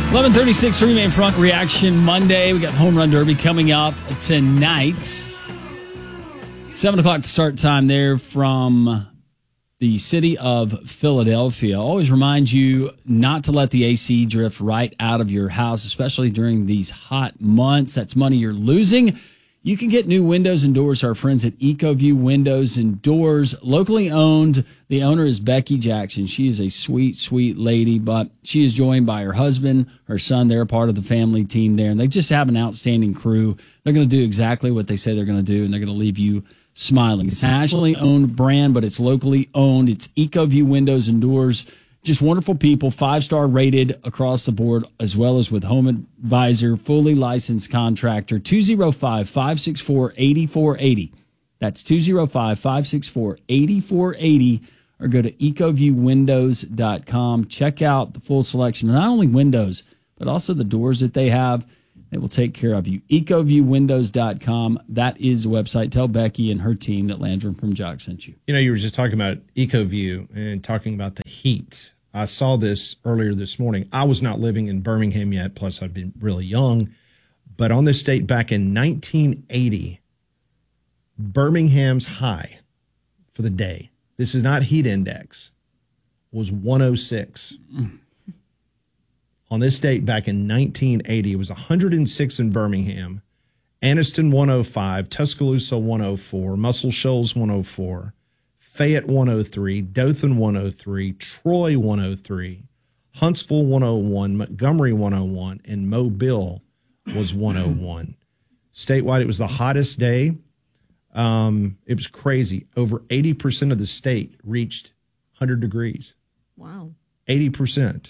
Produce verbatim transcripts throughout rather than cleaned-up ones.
eleven thirty-six Remain Front Reaction Monday. We got Home Run Derby coming up tonight. seven o'clock to start time there from the city of Philadelphia. Always remind you not to let the A C drift right out of your house, especially during these hot months. That's money you're losing. You can get new windows and doors to our friends at EcoView Windows and Doors, locally owned. The owner is Becky Jackson. She is a sweet, sweet lady, but she is joined by her husband, her son. They're part of the family team there, and they just have an outstanding crew. They're going to do exactly what they say they're going to do, and they're going to leave you smiling. It's a nationally owned brand, but it's locally owned. It's EcoView Windows and Doors. Just wonderful people, five-star rated across the board, as well as with Home Advisor, fully licensed contractor, two oh five, five six four, eight four eight oh. That's two oh five, five six four, eight four eight oh, or go to ecoview windows dot com. Check out the full selection of not only windows, but also the doors that they have. They will take care of you. ecoview windows dot com. That is the website. Tell Becky and her team that Landrum from Jock sent you. You know, you were just talking about EcoView and talking about the heat. I saw this earlier this morning. I was not living in Birmingham yet, plus I've been really young. But on this date back in nineteen eighty, Birmingham's high for the day, this is not heat index, was one oh six. Mm. On this date back in nineteen eighty, it was one hundred six in Birmingham, Anniston one oh five, Tuscaloosa one oh four, Muscle Shoals one oh four, Fayette one oh three, Dothan one oh three, Troy one oh three, Huntsville one oh one, Montgomery one oh one, and Mobile was one oh one. Statewide, it was the hottest day. Um, it was crazy. Over eighty percent of the state reached one hundred degrees. Wow. eighty percent.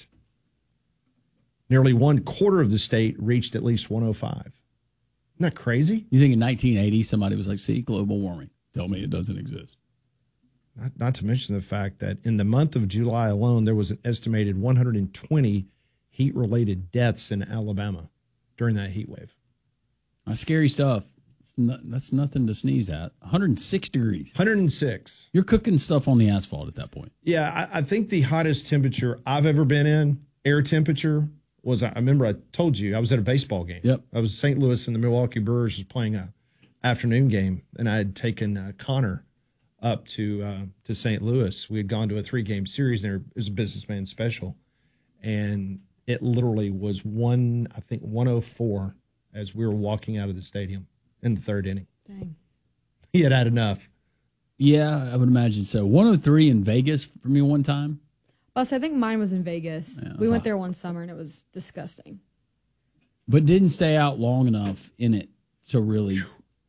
Nearly one quarter of the state reached at least one oh five. Isn't that crazy? You think in nineteen eighty, somebody was like, see, global warming. Tell me it doesn't exist. Not, not to mention the fact that in the month of July alone, there was an estimated one hundred twenty heat-related deaths in Alabama during that heat wave. That's scary stuff. Not, that's nothing to sneeze at. one hundred six degrees. one hundred six. You're cooking stuff on the asphalt at that point. Yeah, I, I think the hottest temperature I've ever been in, air temperature, was, I remember I told you, I was at a baseball game. Yep. I was Saint Louis and the Milwaukee Brewers was playing a afternoon game, and I had taken uh, Connor up to uh, to Saint Louis. We had gone to a three-game series, and it was a businessman special, and it literally was one, I think, one oh four as we were walking out of the stadium in the third inning. Dang. He had had enough. Yeah, I would imagine so. one oh three in Vegas for me one time. Plus, I think mine was in Vegas. Yeah, we went hot. there one summer, and it was disgusting. But didn't stay out long enough in it to really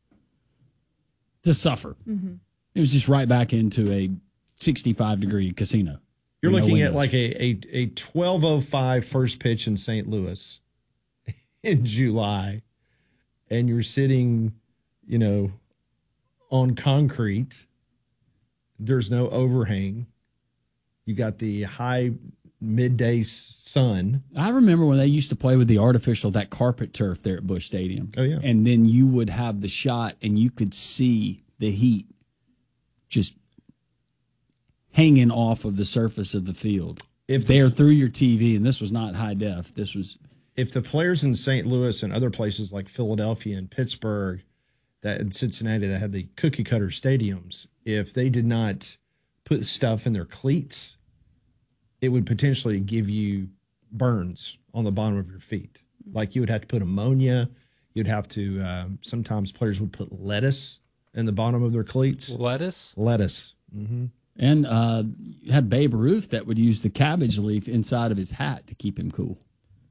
to suffer. Mm-hmm. It was just right back into a sixty-five degree casino. You're No looking windows. at like a, a, a twelve oh five first pitch in Saint Louis in July, and you're sitting, you know, on concrete. There's no overhang. You got the high midday sun. I remember when they used to play with the artificial, that carpet turf there at Busch Stadium. Oh, yeah. And then you would have the shot and you could see the heat just hanging off of the surface of the field. If they're through your T V, and this was not high def. This was. If the players in Saint Louis and other places like Philadelphia and Pittsburgh, that in Cincinnati that had the cookie cutter stadiums, if they did not put stuff in their cleats, it would potentially give you burns on the bottom of your feet. Like you would have to put ammonia. You'd have to, uh, sometimes players would put lettuce in the bottom of their cleats. Lettuce? Lettuce. Mm-hmm. And uh, you had Babe Ruth that would use the cabbage leaf inside of his hat to keep him cool.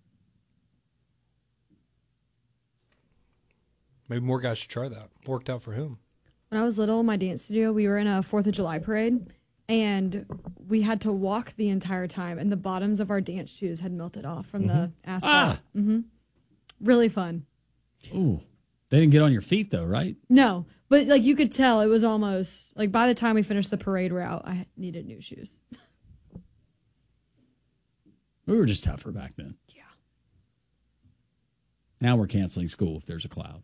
Maybe more guys should try that. Worked out for him. When I was little in my dance studio, we were in a fourth of July parade, and we had to walk the entire time, and the bottoms of our dance shoes had melted off from Mm-hmm. the asphalt. Ah. Mm-hmm. Really fun. Ooh. They didn't get on your feet, though, right? No, but like you could tell, it was almost like by the time we finished the parade route, I needed new shoes. We were just tougher back then. Yeah. Now we're canceling school if there's a cloud.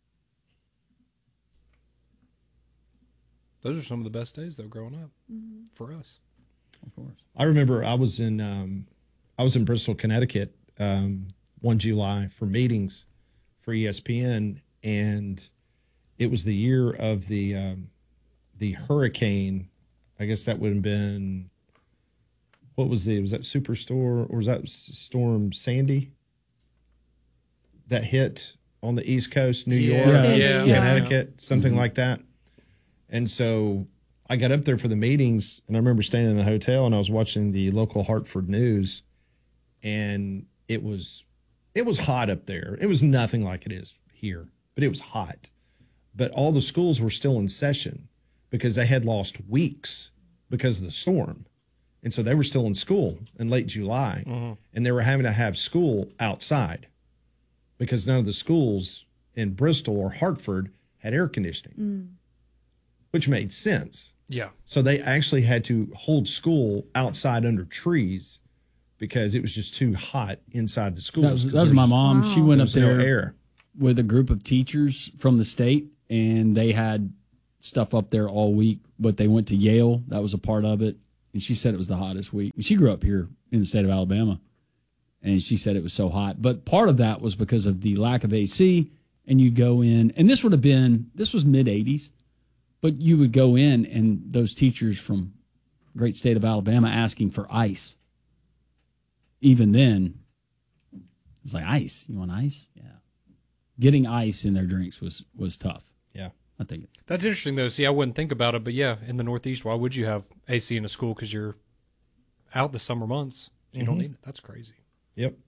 Those are some of the best days, though, growing up for us. Of course. I remember I was in um, I was in Bristol, Connecticut um, one July for meetings for E S P N, and it was the year of the um, the hurricane. I guess that would have been, what was the, was that Superstorm, or was that Storm Sandy that hit on the East Coast, New Yeah. York, Yeah. Yeah. Yeah. Connecticut, something like that. And so I got up there for the meetings, and I remember staying in the hotel, and I was watching the local Hartford news, and it was it was hot up there. It was nothing like it is here, but it was hot. But all the schools were still in session because they had lost weeks because of the storm. And so they were still in school in late July, Mm-hmm. and they were having to have school outside because none of the schools in Bristol or Hartford had air conditioning, which made sense. Yeah. So they actually had to hold school outside under trees because it was just too hot inside the schools. That was, 'cause that was there my mom. She Wow. went there up was no there air. with a group of teachers from the state, and they had stuff up there all week, but they went to Yale. That was a part of it. And she said it was the hottest week. She grew up here in the state of Alabama, and she said it was so hot. But part of that was because of the lack of A C, and you go in, and this would have been, this was mid eighties, but you would go in, and those teachers from great state of Alabama asking for ice. Even then, it was like, ice? You want ice? Yeah. Getting ice in their drinks was was tough. Yeah. I think. That's interesting, though. See, I wouldn't think about it, but yeah, in the Northeast, why would you have A C in a school? Because you're out the summer months. You don't need it. That's crazy. Yep.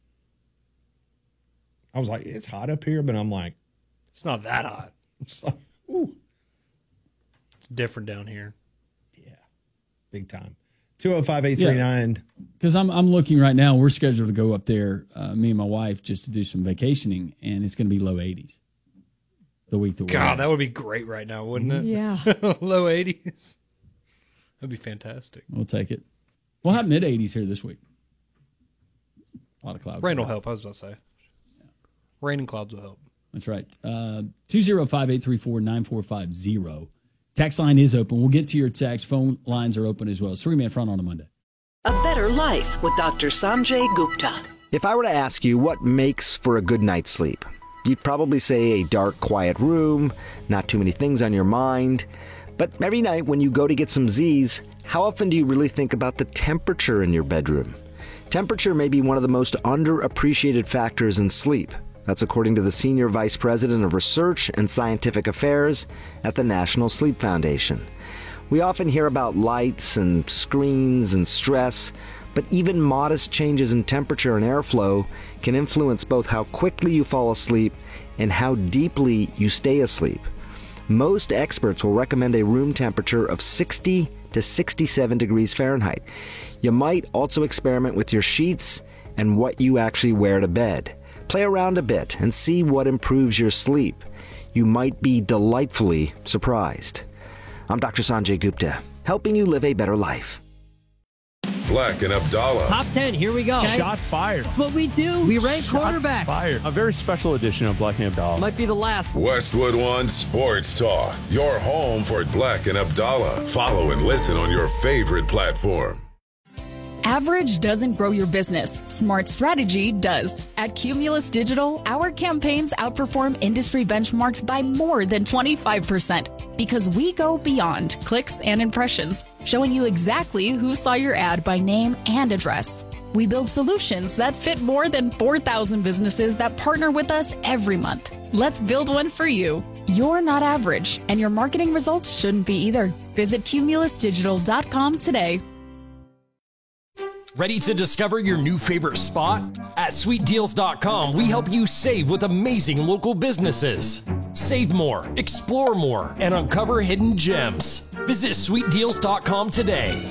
I was like, it's hot up here, but I'm like, It's not that hot. it's like, ooh, It's different down here. yeah, big time. two oh five, eight three nine. Because I'm I'm looking right now. We're scheduled to go up there, uh, me and my wife, just to do some vacationing, and it's going to be low eighties. The week that we're God, at. that would be great right now, wouldn't it? Yeah. Low eighties. That'd be fantastic. We'll take it. We'll have mid eighties here this week. A lot of clouds. Rain will help, I was about to say. Rain and clouds will help. That's right. Uh, two oh five, eight three four, nine four five zero. Text line is open. We'll get to your text. Phone lines are open as well. It's Three-Man Front on a Monday. A better life with Doctor Sanjay Gupta. If I were to ask you what makes for a good night's sleep, you'd probably say a dark, quiet room, not too many things on your mind. But every night when you go to get some Z's, how often do you really think about the temperature in your bedroom? Temperature may be one of the most underappreciated factors in sleep. That's according to the Senior Vice President of Research and Scientific Affairs at the National Sleep Foundation. We often hear about lights and screens and stress, but even modest changes in temperature and airflow can influence both how quickly you fall asleep and how deeply you stay asleep. Most experts will recommend a room temperature of sixty to sixty-seven degrees Fahrenheit. You might also experiment with your sheets and what you actually wear to bed. Play around a bit and see what improves your sleep. You might be delightfully surprised. I'm Doctor Sanjay Gupta, helping you live a better life. Black and Abdallah. Top ten, here we go. Shots fired. That's what we do. We rank quarterbacks. Fired. A very special edition of Black and Abdallah. Might be the last. Westwood One Sports Talk. Your home for Black and Abdallah. Follow and listen on your favorite platform. Average doesn't grow your business. Smart strategy does. At Cumulus Digital, our campaigns outperform industry benchmarks by more than twenty-five percent because we go beyond clicks and impressions, showing you exactly who saw your ad by name and address. We build solutions that fit more than four thousand businesses that partner with us every month. Let's build one for you. You're not average, and your marketing results shouldn't be either. Visit cumulus digital dot com today. Ready to discover your new favorite spot? At sweet deals dot com, we help you save with amazing local businesses. Save more, explore more, and uncover hidden gems. Visit sweet deals dot com today.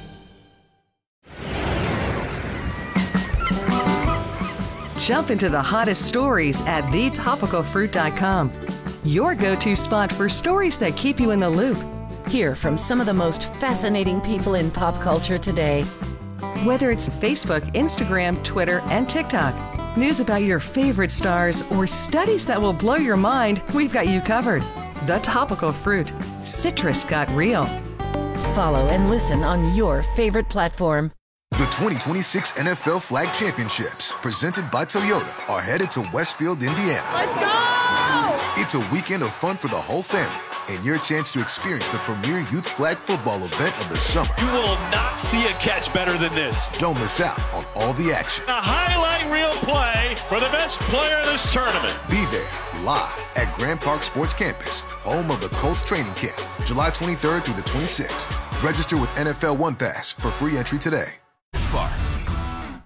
Jump into the hottest stories at the topical fruit dot com. Your go-to spot for stories that keep you in the loop. Hear from some of the most fascinating people in pop culture today. Whether it's Facebook, Instagram, Twitter, and TikTok, news about your favorite stars, or studies that will blow your mind, we've got you covered. The Topical Fruit. Citrus got real. Follow and listen on your favorite platform. The twenty twenty-six N F L Flag Championships, presented by Toyota, are headed to Westfield, Indiana. Let's go! It's a weekend of fun for the whole family and your chance to experience the premier youth flag football event of the summer. You will not see a catch better than this. Don't miss out on all the action. A highlight reel play for the best player of this tournament. Be there live at Grand Park Sports Campus, home of the Colts training camp, July twenty-third through the twenty-sixth. Register with N F L One Pass for free entry today.